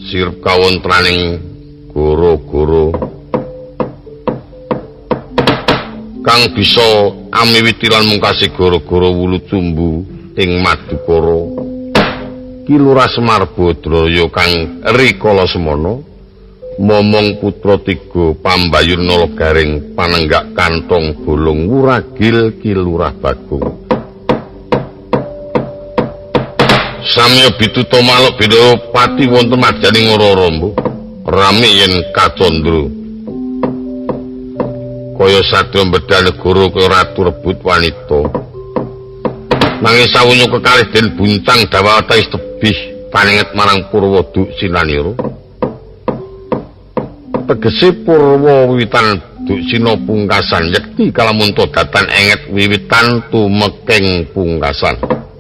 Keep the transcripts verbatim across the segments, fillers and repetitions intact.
sirep kawontraning goro-goro kang bisa amiwiti lan mungkasi goro-goro wulu cumbu ing Madukara Ki Lurah Semar Badraya kang rikala semana momong putra tiga pambayun Nalagaring panenggak kantong bolong wuragil Ki Lurah Bagong samya bituta maluk beda pati wonten majaning ora mbuh rame yen kacandra kaya sadya mbedhah negara kaya ratu rebut wanita nanging sawunya kekalih den buncang dawata is tebih paninget marang Purwa Duk Sinanira tegese Purwa wiwitan Duk Sina pungkasan yekti kalamunta datan enget wiwitan tumeking pungkasan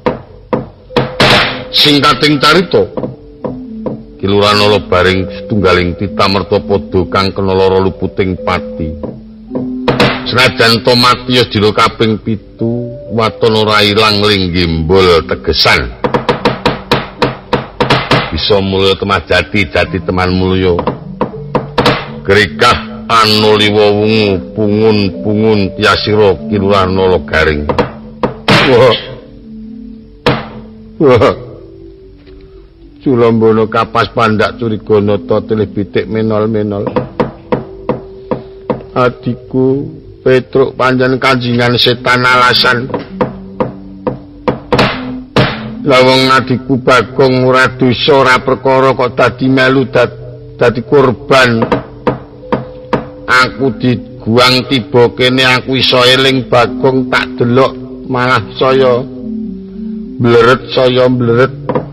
singkating carita Ki Lurah Nalabaring setunggaling titamerta padha kang kena lara luputing pati senajan to mati ya dina kaping pitu waton ora ilang linggembol tegesan bisa mulya temah jati jati teman mulya grikah anuliwa wungu pungun-pungun tiasira Ki Lurah Nalagaring wah wah Julambana kapas pandak curiga nata tilih bitik menol-menol adiku Petruk panjen kanjingan setan alasan lawang adiku Bagong ora dosa ora perkara kok dadi melu dadi korban aku diguang tiba kene aku iso eling Bagong tak delok malah saya bleret saya bleret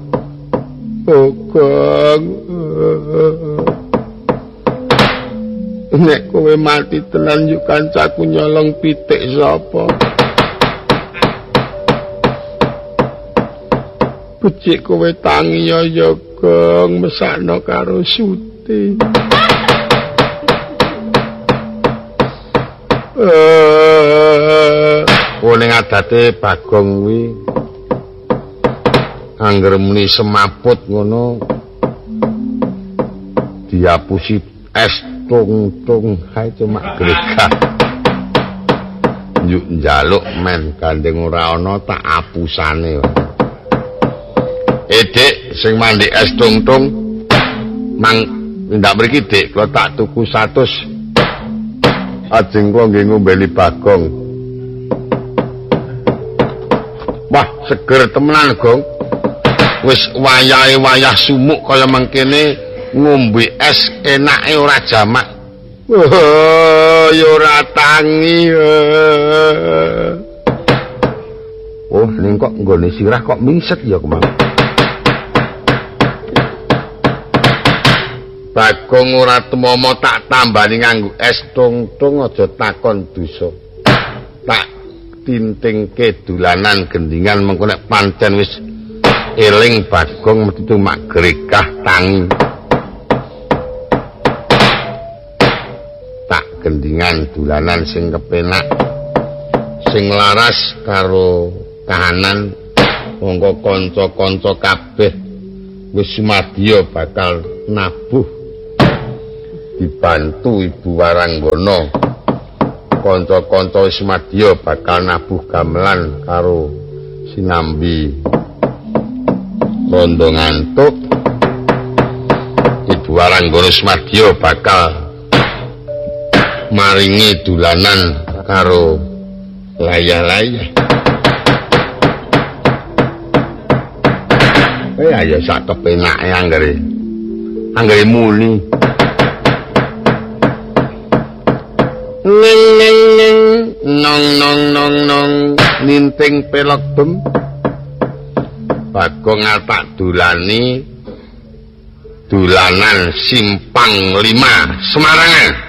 Bagong nek kowe mati tenan yuk kancaku nyolong pitik sapa becik kowe tangi ya ya Gong mesakno karo Suti oh ning adate Bagong kuwi angger muni semaput ngono diapusi es tung-tung hai cuma greka yuk njaluk men gandeng ora ana tak apusane eh Dik sing mandi es tung-tung mang ndak mriki Dik kula tak tuku seratus ajeng kula nggih ngombeni Bagong wah seger temenan Gong wis wayahe wayah sumuk kaya mangkene ngombe es enake ora jamak oh ya ora tangi oh ning kok nggone sirah kok mingset ya kemang Bagong ora temomo tak tambani nganggo es tung-tung aja takon dosa tak tintingke dolanan gendingan mengko nek pancen wis eling Bagong mesti mak grekah tangi tak gendingan dolanan sing kepenak sing laras karo kahanan monggo kanca-kanca kabeh wis sumadya bakal nabuh dibantu Ibu Waranggana kanca-kanca wis sumadya bakal nabuh gamelan karo sinambi rondo ngantuk Ibu Waranggana Sumadya bakal maringi dolanan karo layah-layah eh ayo sak kepenake anggere anggere muni ning ning ning nong nong nong nong ninting pelok bem Bagong tak dolani dolanan Simpang lima Semarangan